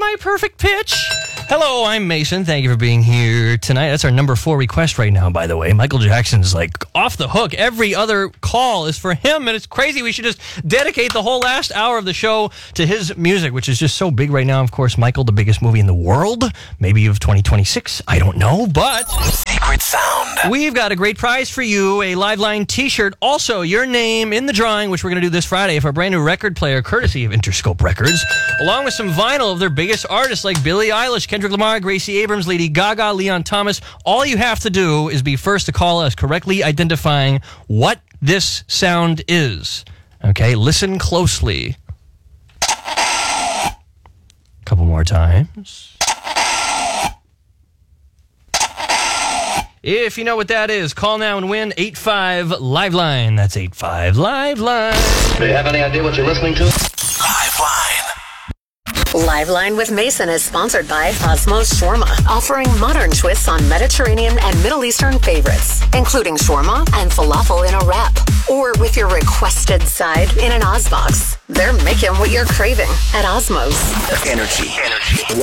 my perfect pitch? Hello, I'm Mason. Thank you for being here tonight. That's our number 4 request right now, by the way. Michael Jackson's like off the hook. Every other call is for him, and it's crazy. We should just dedicate the whole last hour of the show to his music, which is just so big right now. Of course, Michael, the biggest movie in the world, maybe of 2026. I don't know, but Secret Sound. We've got a great prize for you, a Liveline t-shirt. Also, your name in the drawing, which we're going to do this Friday, for a brand new record player, courtesy of Interscope Records, along with some vinyl of their biggest artists like Billie Eilish, Kendrick Lamar, Gracie Abrams, Lady Gaga, Leon Thomas. All you have to do is be first to call us, correctly identifying what this sound is. Okay, listen closely. Couple more times. If you know what that is, call now and win 85-Liveline. That's 85-Liveline. Do you have any idea what you're listening to? Liveline. Liveline with Mason is sponsored by Osmos Shawarma, offering modern twists on Mediterranean and Middle Eastern favorites, including shawarma and falafel in a wrap, or with your requested side in an Ozbox. They're making what you're craving at Osmos. Energy.